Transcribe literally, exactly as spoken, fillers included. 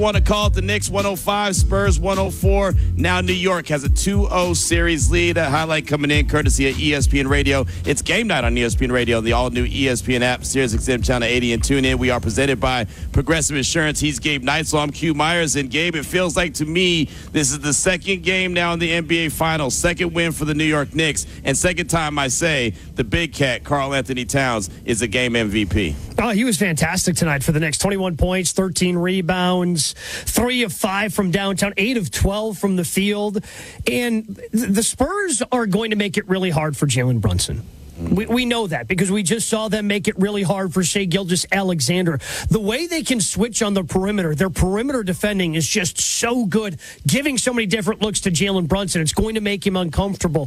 Want to call it the Knicks one oh five, Spurs one oh four. Now New York has a two oh series lead. A highlight coming in courtesy of E S P N Radio. It's game night on E S P N Radio, the all-new E S P N app, Sirius X M Channel eighty, and tune in. We are presented by Progressive Insurance. He's Gabe Neitzel. I'm Q Myers. And Gabe, it feels like to me this is the second game now in the N B A Finals. Second win for the New York Knicks. And second time I say the big cat, Karl Anthony Towns, is a game M V P. Oh, he was fantastic tonight for the Knicks. twenty-one points, thirteen rebounds, three of five from downtown, eight of twelve from the field. And the Spurs are going to make it really hard for Jalen Brunson. We, we know that because we just saw them make it really hard for Shai Gilgeous-Alexander. The way they can switch on the perimeter, their perimeter defending is just so good, giving so many different looks to Jalen Brunson. It's going to make him uncomfortable.